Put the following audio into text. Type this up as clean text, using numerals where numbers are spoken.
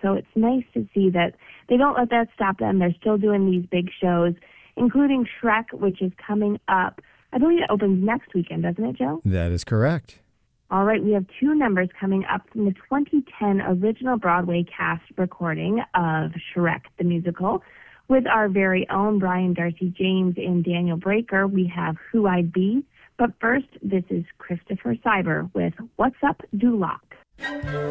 So it's nice to see that they don't let that stop them. They're still doing these big shows, including Shrek, which is coming up. I believe it opens next weekend, doesn't it, Joe? That is correct. All right, we have two numbers coming up from the 2010 original Broadway cast recording of Shrek the Musical. With our very own Brian Darcy James and Daniel Breaker, we have Who I'd Be. But first, this is Christopher Cyber with What's Up, Duloc.